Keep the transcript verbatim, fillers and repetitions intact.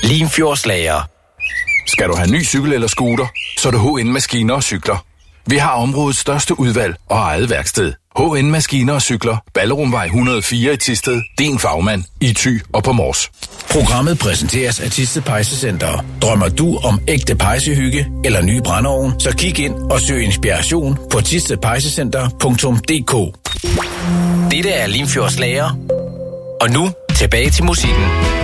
Limfjordslager. Skal du have ny cykel eller scooter, så er det H N Maskiner og Cykler. Vi har områdets største udvalg og eget værksted. H N Maskiner og Cykler. Ballerumvej et hundrede og fire i Thisted. Din Fagmand i Thy og på Mors. Programmet præsenteres af Thisted Pejsecenter. Drømmer du om ægte pejsehygge eller ny brændeovn, så kig ind og søg inspiration på thisted pejsecenter punktum d k. Dette er Limfjordslager. Og nu tilbage til musikken.